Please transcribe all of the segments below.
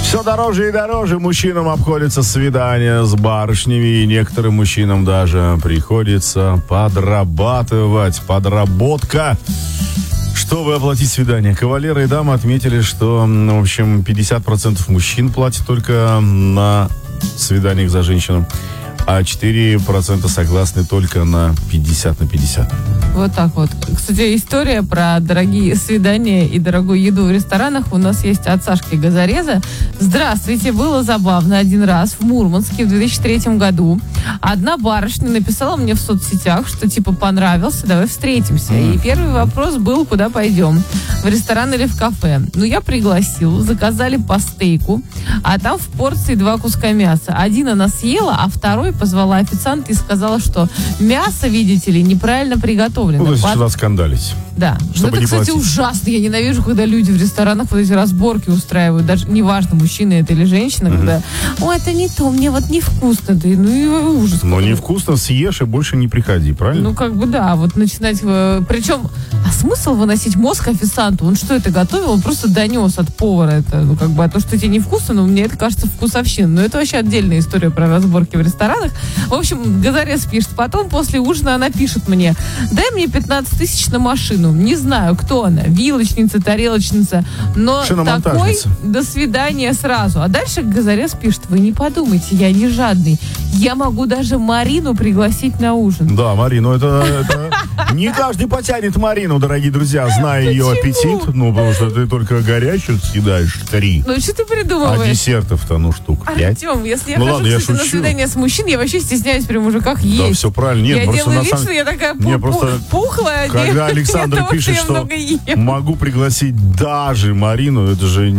Все дороже и дороже мужчинам обходится свидание с барышнями, и некоторым мужчинам даже приходится подрабатывать. Подработка, чтобы оплатить свидание. Кавалеры и дамы отметили, что, в общем, 50% мужчин платят только на свиданиях за женщину, а 4% согласны только на 50/50. Вот так вот. Кстати, история про дорогие свидания и дорогую еду в ресторанах у нас есть от Сашки Газореза. Здравствуйте, было забавно один раз в Мурманске в 2003 году. Одна барышня написала мне в соцсетях, что типа понравился, давай встретимся. И первый вопрос был, куда пойдем? В ресторан или в кафе? Ну, я пригласил, заказали по стейку, а там в порции 2 куска мяса. Один она съела, а второй позвала официанта и сказала, что мясо, видите ли, неправильно приготовлено. Ну, то есть сюда скандалить. Да. Чтобы это, не кстати, платить. ужасно. Я ненавижу, когда люди в ресторанах вот эти разборки устраивают. Даже неважно, мужчина это или женщина, когда ой, это не то, мне вот невкусно. Да, ну и ужас. Но невкусно съешь и больше не приходи, правильно? Ну, как бы да, вот начинать... Причем, а смысл выносить мозг официанту? Он что это готовил? Он просто донес от повара это. Ну, как бы, а то, что тебе невкусно, ну, мне это кажется вкусовщина. Но это вообще отдельная история про разборки в ресторанах. В общем, Газорез пишет. Потом, после ужина, она пишет мне: дай мне 15 тысяч на машину. Не знаю, кто она. Вилочница, тарелочница. Но такой до свидания сразу. А дальше Газорез пишет: вы не подумайте, я не жадный. Я могу даже Марину пригласить на ужин. Да, Марину, это не каждый потянет Марину, дорогие друзья, зная ее аппетит. Ну, потому что ты только горячих съедаешь 3. Ну, что ты придумываешь? А десертов-то, ну, штук 5. Артем, если я хожу, кстати, на свидание с мужчиной, я вообще стесняюсь при мужиках есть. Да, все правильно. Нет, я просто делаю на вид, самом... что я такая просто пухлая. Когда Александр пишет, что могу пригласить даже Марину, это же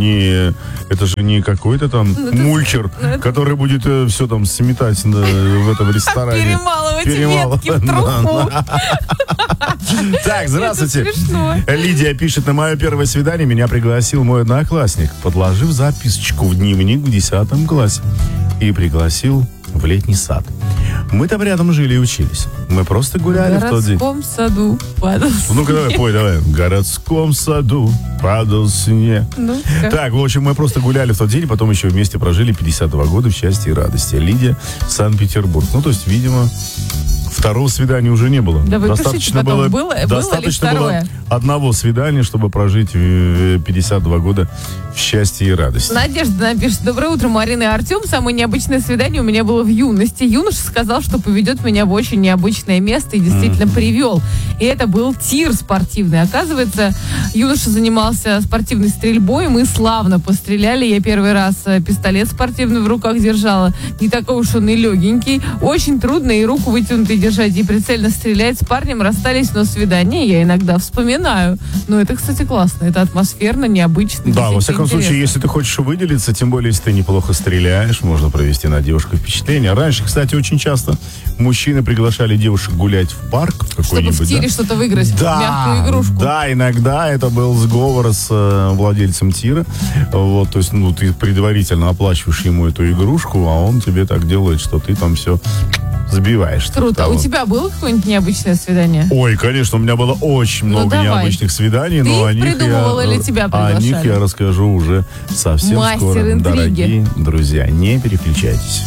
не какой-то там мульчер, который будет все там сметать в этом ресторане. Перемалывать ветки в труху. Так, здравствуйте. Лидия пишет: на мое первое свидание меня пригласил мой одноклассник, подложив записочку в дневник в 10 классе. И пригласил в летний сад. Мы там рядом жили и учились. Мы просто гуляли в тот день. В городском саду падал снег. Ну-ка, давай, пой, давай. В городском саду падал снег. Так, в общем, мы просто гуляли в тот день, потом еще вместе прожили 52 года в счастье и радости. Лидия, Санкт-Петербург. Ну, то есть, видимо, второго свидания уже не было. Да вы достаточно пишите потом, было достаточно было одного свидания, чтобы прожить 52 года в счастье и радости. Надежда напишет: доброе утро, Марина и Артем. Самое необычное свидание у меня было в юности. Юноша сказал, что поведет меня в очень необычное место, и действительно привел. И это был тир спортивный. Оказывается, юноша занимался спортивной стрельбой. Мы славно постреляли. Я первый раз пистолет спортивный в руках держала. Не такой уж он и легенький. Очень трудно и руку вытянутой держать, и прицельно стрелять. С парнем расстались, но свидание я иногда вспоминаю. Но это, кстати, классно. Это атмосферно, необычно. Да, во всяком случае, если ты хочешь выделиться, тем более, если ты неплохо стреляешь, можно провести на девушку впечатление. Раньше, кстати, очень часто мужчины приглашали девушек гулять в парк какой-нибудь. Чтобы в тире что-то выиграть, мягкую игрушку. Да, иногда это был сговор с владельцем тира. Вот, то есть, ну, ты предварительно оплачиваешь ему эту игрушку, а он тебе так делает, что ты там все забиваешь. Круто. А у тебя было какое-нибудь необычное свидание? Ой, конечно, у меня было очень много необычных свиданий, но о них я расскажу уже совсем скоро. Интриги. Дорогие друзья, не переключайтесь.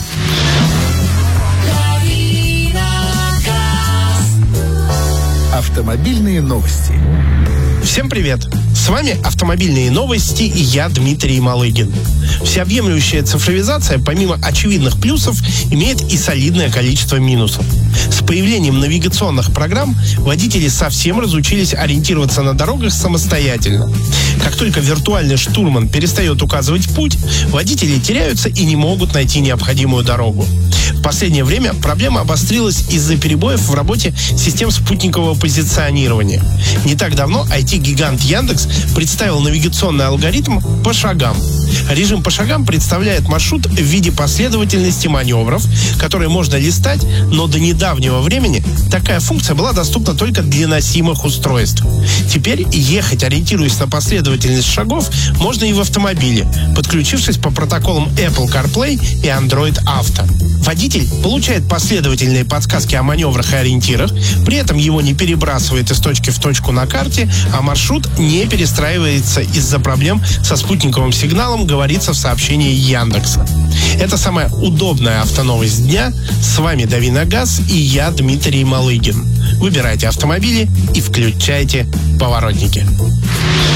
Автомобильные новости. Всем привет! С вами «Автомобильные новости» и я, Дмитрий Малыгин. Всеобъемлющая цифровизация, помимо очевидных плюсов, имеет и солидное количество минусов. С появлением навигационных программ водители совсем разучились ориентироваться на дорогах самостоятельно. Как только виртуальный штурман перестает указывать путь, водители теряются и не могут найти необходимую дорогу. В последнее время проблема обострилась из-за перебоев в работе систем спутникового позиционирования. Не так давно IT-гигант Яндекс представил навигационный алгоритм по шагам. Режим по шагам представляет маршрут в виде последовательности маневров, которые можно листать, но до недавнего времени такая функция была доступна только для носимых устройств. Теперь ехать, ориентируясь на последовательность шагов, можно и в автомобиле, подключившись по протоколам Apple CarPlay и Android Auto. Водитель получает последовательные подсказки о маневрах и ориентирах, при этом его не перебрасывает из точки в точку на карте, а маршрут не перестает перестраивается из-за проблем со спутниковым сигналом, говорится в сообщении Яндекса. Это самая удобная автоновость дня. С вами Дави на газ и я, Дмитрий Малыгин. Выбирайте автомобили и включайте поворотники.